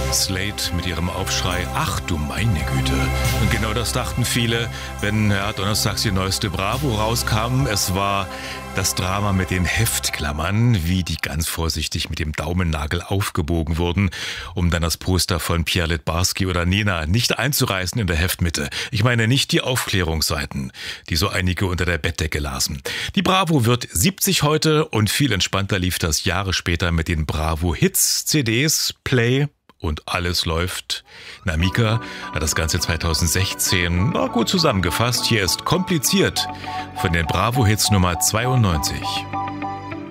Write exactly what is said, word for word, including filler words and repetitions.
Slate mit ihrem Aufschrei, ach du meine Güte. Und genau das dachten viele, wenn ja, donnerstags die neueste Bravo rauskam. Es war das Drama mit den Heftklammern, wie die ganz vorsichtig mit dem Daumennagel aufgebogen wurden, um dann das Poster von Pierre Littbarski oder Nena nicht einzureißen in der Heftmitte. Ich meine nicht die Aufklärungsseiten, die so einige unter der Bettdecke lasen. Die Bravo wird siebzig heute und viel entspannter lief das Jahre später mit den Bravo-Hits-C Ds, Play und alles läuft. Namika hat das Ganze zweitausendsechzehn na gut zusammengefasst. Hier ist Kompliziert von den Bravo-Hits Nummer zweiundneunzig.